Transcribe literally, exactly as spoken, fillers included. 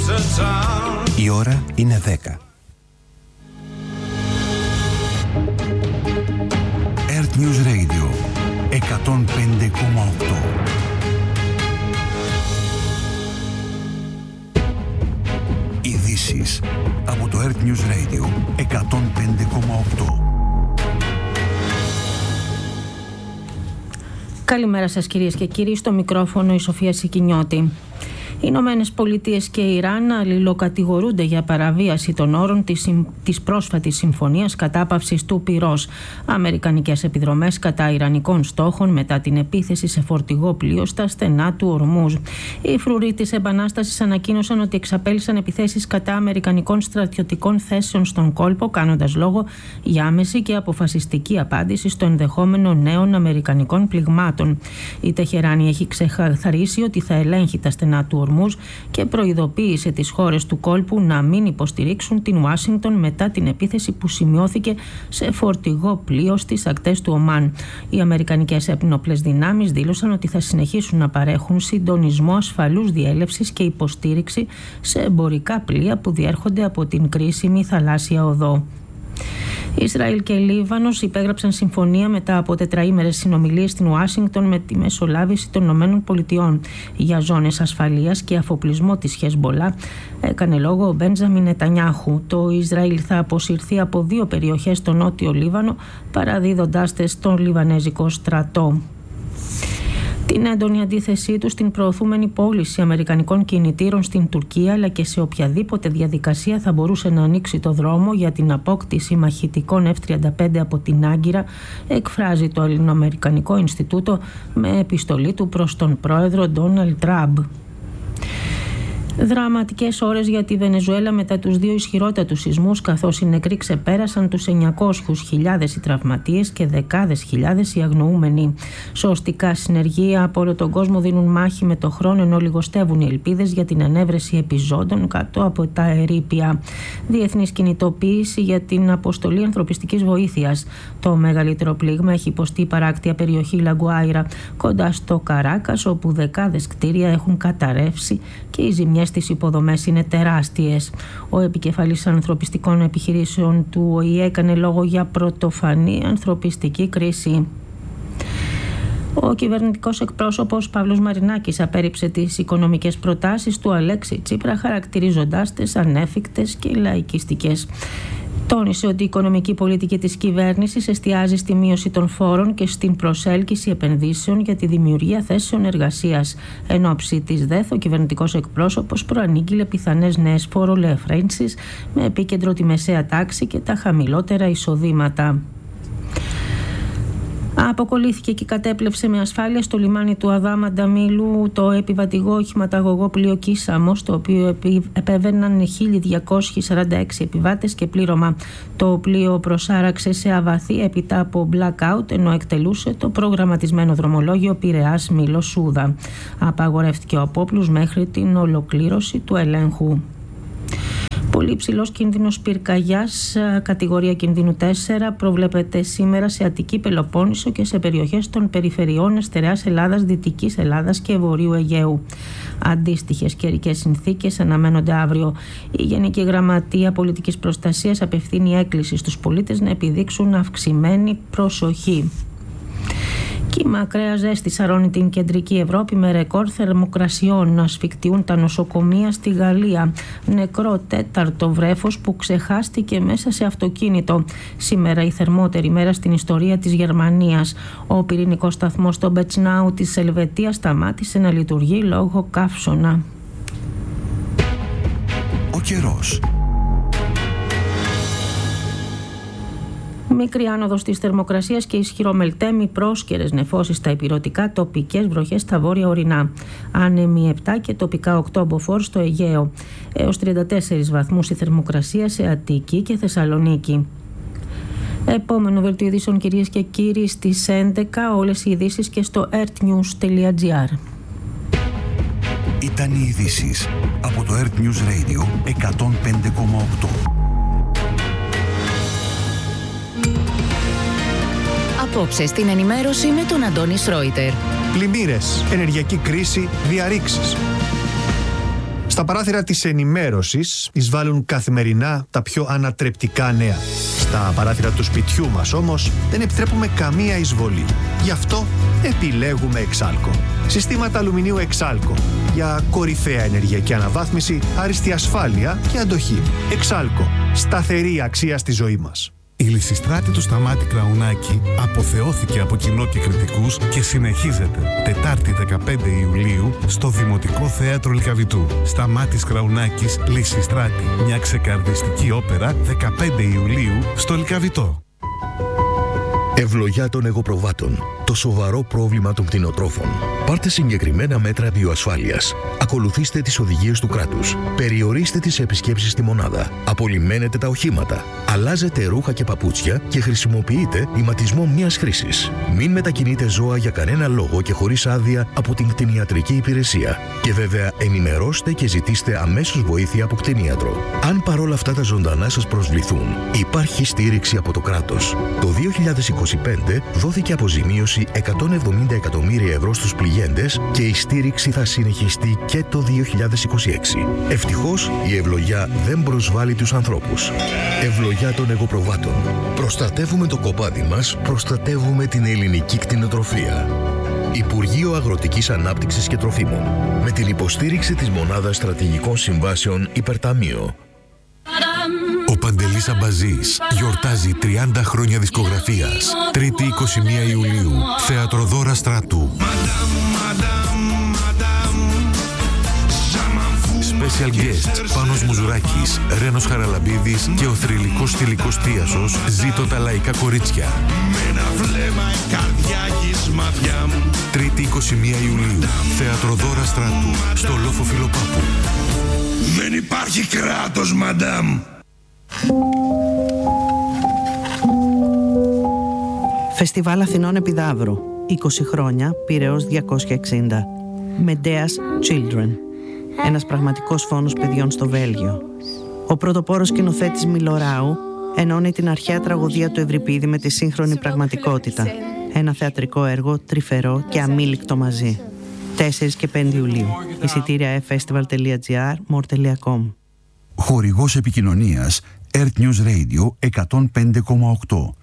Η ώρα είναι δέκα. Earth News Radio εκατόν πέντε κόμμα οκτώ. Ειδήσεις από το Earth News Radio εκατόν πέντε κόμμα οκτώ. Καλημέρα σας κυρίες και κύριοι, στο μικρόφωνο η Σοφία Σικινιώτη. Οι Ηνωμένες Πολιτείες και η Ιράν αλληλοκατηγορούνται για παραβίαση των όρων της, της πρόσφατης συμφωνίας κατάπαυσης του πυρός. Αμερικανικές επιδρομές κατά ιρανικών στόχων μετά την επίθεση σε φορτηγό πλοίο στα στενά του Ορμούζ. Οι φρουροί της Επανάστασης ανακοίνωσαν ότι εξαπέλυσαν επιθέσεις κατά αμερικανικών στρατιωτικών θέσεων στον κόλπο, κάνοντας λόγο για άμεση και αποφασιστική απάντηση στο ενδεχόμενο νέων αμερικανικών πληγμάτων. Η Τεχεράνη έχει ξεκαθαρίσει ότι θα ελέγχει τα στενά του Ορμούζ και προειδοποίησε τις χώρες του κόλπου να μην υποστηρίξουν την Ουάσιγκτον μετά την επίθεση που σημειώθηκε σε φορτηγό πλοίο στις ακτές του Ομάν. Οι αμερικανικές ένοπλες δυνάμεις δήλωσαν ότι θα συνεχίσουν να παρέχουν συντονισμό ασφαλούς διέλευσης και υποστήριξη σε εμπορικά πλοία που διέρχονται από την κρίσιμη θαλάσσια οδό. Ισραήλ και Λίβανος υπέγραψαν συμφωνία μετά από τετραήμερες συνομιλίες στην Ουάσιγκτον με τη μεσολάβηση των Ηνωμένων Πολιτειών για ζώνες ασφαλείας και αφοπλισμό της Χεσμπολά, έκανε λόγο ο Μπέντζαμιν Νετανιάχου. Το Ισραήλ θα αποσυρθεί από δύο περιοχές στο νότιο Λίβανο, παραδίδοντάς τες στον Λιβανέζικο στρατό. Την έντονη αντίθεσή του στην προωθούμενη πώληση αμερικανικών κινητήρων στην Τουρκία, αλλά και σε οποιαδήποτε διαδικασία θα μπορούσε να ανοίξει το δρόμο για την απόκτηση μαχητικών εφ τριάντα πέντε από την Άγκυρα, εκφράζει το Ελληνοαμερικανικό Ινστιτούτο με επιστολή του προς τον πρόεδρο Ντόναλντ Τραμπ. Δραματικές ώρες για τη Βενεζουέλα μετά τους δύο ισχυρότατους σεισμούς, καθώς οι νεκροί ξεπέρασαν τους εννιακόσιες χιλιάδες οι τραυματίες και δεκάδες χιλιάδες οι αγνοούμενοι. Σωστικά συνεργεία από όλο τον κόσμο δίνουν μάχη με το χρόνο, ενώ λιγοστεύουν οι ελπίδες για την ανέβρεση επιζώντων κάτω από τα ερείπια. Διεθνής κινητοποίηση για την αποστολή ανθρωπιστικής βοήθειας. Το μεγαλύτερο πλήγμα έχει υποστεί η παράκτια περιοχή Λαγκουάιρα, κοντά στο Καράκας, όπου δεκάδες κτίρια έχουν καταρρεύσει και οι ζημιές στις υποδομές είναι τεράστιες. Ο επικεφαλής ανθρωπιστικών επιχειρήσεων του Ο Η Ε έκανε λόγο για πρωτοφανή ανθρωπιστική κρίση. Ο κυβερνητικός εκπρόσωπος Παύλος Μαρινάκης απέρριψε τις οικονομικές προτάσεις του Αλέξη Τσίπρα, χαρακτηρίζοντάς τις ανέφικτες και λαϊκιστικές. Τόνισε ότι η οικονομική πολιτική της κυβέρνησης εστιάζει στη μείωση των φόρων και στην προσέλκυση επενδύσεων για τη δημιουργία θέσεων εργασίας. Εν ώψη της ΔΕΘ, ο κυβερνητικός εκπρόσωπος προανήγγειλε πιθανές νέες φορολεοφρένσεις με επίκεντρο τη μεσαία τάξη και τα χαμηλότερα εισοδήματα. Αποκολλήθηκε και κατέπλευσε με ασφάλεια στο λιμάνι του Αδάμα Νταμίλου το επιβατηγό οχηματαγωγό πλοίο Κίσαμος, το οποίο επέβαιναν χίλια διακόσιοι σαράντα έξι επιβάτες και πλήρωμα. Το πλοίο προσάραξε σε αβαθή έπειτα από blackout, ενώ εκτελούσε το προγραμματισμένο δρομολόγιο Πειραιάς Μήλος Σούδα. Απαγορεύτηκε ο απόπλους μέχρι την ολοκλήρωση του ελέγχου. Πολύ ψηλός κίνδυνος πυρκαγιάς, κατηγορία κινδύνου τέσσερα, προβλέπεται σήμερα σε Αττική Πελοπόννησο και σε περιοχές των περιφερειών Εστερεάς Ελλάδας, Δυτικής Ελλάδας και Βορείου Αιγαίου. Αντίστοιχες καιρικές συνθήκες αναμένονται αύριο. Η Γενική Γραμματεία Πολιτικής Προστασίας απευθύνει έκκληση στους πολίτες να επιδείξουν αυξημένη προσοχή. Κύμα ακραία ζέστη σαρώνει την κεντρική Ευρώπη με ρεκόρ θερμοκρασιών. Να ασφικτιούν τα νοσοκομεία στη Γαλλία. Νεκρό τέταρτο βρέφος που ξεχάστηκε μέσα σε αυτοκίνητο. Σήμερα η θερμότερη μέρα στην ιστορία της Γερμανίας. Ο πυρηνικός σταθμός στο Μπετσνάου της Ελβετίας σταμάτησε να λειτουργεί λόγω καύσωνα. Ο καιρός. Μικρή άνοδος της θερμοκρασίας και ισχυρό μελτέμι, πρόσκαιρες νεφώσεις στα ηπειρωτικά, τοπικές βροχές στα βόρεια ορεινά. Άνεμοι επτά και τοπικά οκτώ μποφόρ στο Αιγαίο. Έως τριάντα τέσσερις βαθμούς η θερμοκρασία σε Αττική και Θεσσαλονίκη. Επόμενο δελτίο ειδήσεων, κυρίες και κύριοι, στις έντεκα. Όλες οι ειδήσεις και στο earthnews τελεία gr. Ήταν οι ειδήσεις από το Earth News Radio εκατόν πέντε κόμμα οκτώ. Απόψε στην ενημέρωση με τον Αντώνη Σρόιτερ. Πλημμύρες, ενεργειακή κρίση, διαρρήξεις. Στα παράθυρα της ενημέρωσης εισβάλλουν καθημερινά τα πιο ανατρεπτικά νέα. Στα παράθυρα του σπιτιού μας όμως δεν επιτρέπουμε καμία εισβολή. Γι' αυτό επιλέγουμε Εξάλκο. Συστήματα αλουμινίου Εξάλκο για κορυφαία ενεργειακή αναβάθμιση, άριστη ασφάλεια και αντοχή. Εξάλκο. Σταθερή αξία στη ζωή μας. Η Λυσιστράτη του Σταμάτη Κραουνάκη αποθεώθηκε από κοινό και κριτικούς και συνεχίζεται Τετάρτη δεκαπέντε Ιουλίου στο Δημοτικό Θέατρο Λυκαβητού. Σταμάτης Κραουνάκης, Λυσιστράτη. Μια ξεκαρδιστική όπερα δεκαπέντε Ιουλίου στο Λυκαβητό. Ευλογιά των εγωπροβάτων. Το σοβαρό πρόβλημα των κτηνοτρόφων. Πάρτε συγκεκριμένα μέτρα βιοασφάλειας. Ακολουθήστε τις οδηγίες του κράτους. Περιορίστε τις επισκέψεις στη μονάδα. Απολυμμένετε τα οχήματα. Αλλάζετε ρούχα και παπούτσια και χρησιμοποιείτε ηματισμό μίας χρήσης. Μην μετακινείτε ζώα για κανένα λόγο και χωρίς άδεια από την κτηνιατρική υπηρεσία. Και βέβαια ενημερώστε και ζητήστε αμέσως βοήθεια από κτηνίατρο. Αν παρόλα αυτά τα ζωντανά σας προσβληθούν, υπάρχει στήριξη από το κράτος. Το δύο χιλιάδες είκοσι πέντε δόθηκε αποζημίωση εκατόν εβδομήντα εκατομμύρια ευρώ στους πληγέντες και η στήριξη θα συνεχιστεί και το δύο χιλιάδες είκοσι έξι. Ευτυχώς η ευλογιά δεν προσβάλλει τους ανθρώπους. Ευλογιά των εγωπροβάτων. Προστατεύουμε το κοπάδι μας, προστατεύουμε την ελληνική κτηνοτροφία. Υπουργείο Αγροτικής Ανάπτυξης και Τροφίμων. Με την υποστήριξη της Μονάδας Στρατηγικών Συμβάσεων Υπερταμείο. Ο Παντελής Αμπαζής γιορτάζει τριάντα χρόνια δισκογραφίας. Τρίτη είκοσι μία Ιουλίου, Θέατρο Δώρα Στράτου. Special guest, Πάνος Μουζουράκης, Ρένος Χαραλαμπίδης και ο θρυλικός στυλικός Τίασος. Ζήτω τα λαϊκά κορίτσια. Τρίτη είκοσι μία Ιουλίου, Θέατρο Δώρα Στράτου, στο Λόφο Φιλοπάπου. Δεν υπάρχει κράτος, μαντάμ. Φεστιβάλ Αθηνών Επιδαύρου. είκοσι χρόνια, Πειραιώς διακόσια εξήντα. Medea's Children. Ένας πραγματικός φόνος παιδιών στο Βέλγιο. Ο πρωτοπόρος σκηνοθέτης Μιλοράου ενώνει την αρχαία τραγωδία του Ευρυπίδη με τη σύγχρονη πραγματικότητα. Ένα θεατρικό έργο τρυφερό και αμήλικτο μαζί. τέσσερις και πέντε Ιουλίου. Εισιτήρια εφ φεστιβάλ τελεία τζι άρ, μορ τελεία κομ. Χορηγός επικοινωνίας Earth News Radio εκατόν πέντε κόμμα οκτώ.